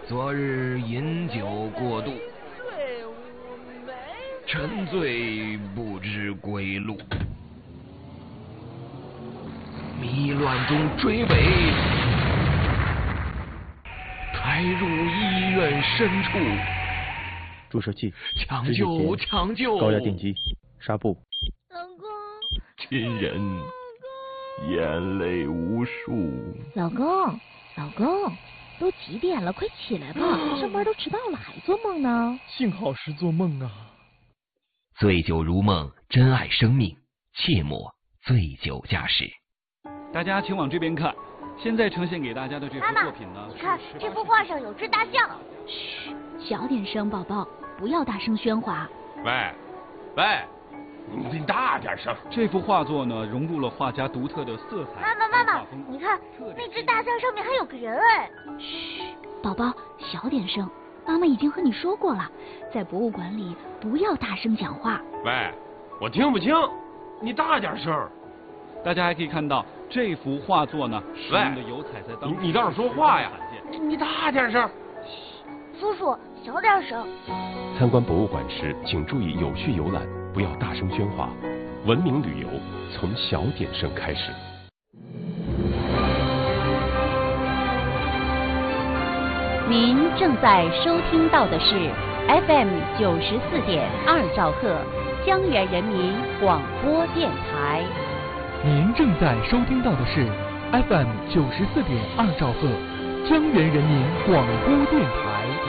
昨日饮酒过度，沉醉不知归路，迷乱中追尾，抬入医院深处。 注射器， 抢救！抢救！ 高压电击，纱布。 老公， 亲人，眼泪无数。 老公，老公，都几点了？快起来吧，上班都迟到了，还做梦呢。 幸好是做梦啊。 醉酒如梦，珍爱生命，切莫醉酒驾驶。 大家请往这边看，现在呈现给大家的这幅作品呢， 你看这幅画上有只大象。 嘘，小点声，宝宝，不要大声喧哗。 喂，你大点声。 这幅画作呢，融入了画家独特的色彩。 妈妈，你看那只大象上面还有个人哎。 嘘，宝宝，小点声。妈妈已经和你说过了，在博物馆里不要大声讲话。 喂，我听不清，你大点声。 大家还可以看到这幅画作呢，使用的油彩在当中。 你倒是说话呀！你大点声。 叔叔，小点声。 参观博物馆时，请注意有序游览，不要大声喧哗。文明旅游从小点声开始。 您正在收听到的是 FM 94.2兆赫江源人民广播电台。 您正在收听到的是 FM 94.2兆赫江源人民广播电台。